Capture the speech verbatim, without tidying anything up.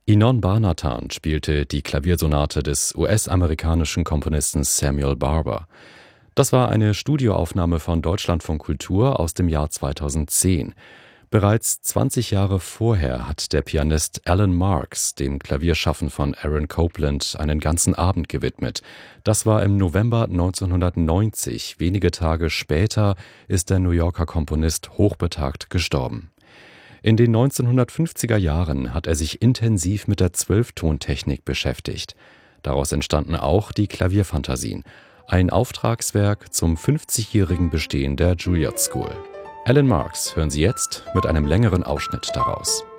Inon Barnatan spielte die Klaviersonate des U S-amerikanischen Komponisten Samuel Barber. Das war eine Studioaufnahme von Deutschlandfunk Kultur aus dem Jahr zweitausendzehn. Bereits zwanzig Jahre vorher hat der Pianist Alan Marks dem Klavierschaffen von Aaron Copland einen ganzen Abend gewidmet. Das war im November neunzehnhundertneunzig. Wenige Tage später ist der New Yorker Komponist hochbetagt gestorben. In den neunzehnhundertfünfziger Jahren hat er sich intensiv mit der Zwölftontechnik beschäftigt. Daraus entstanden auch die Klavierfantasien, ein Auftragswerk zum fünfzigjährigen Bestehen der Juilliard School. Alan Marks hören Sie jetzt mit einem längeren Ausschnitt daraus.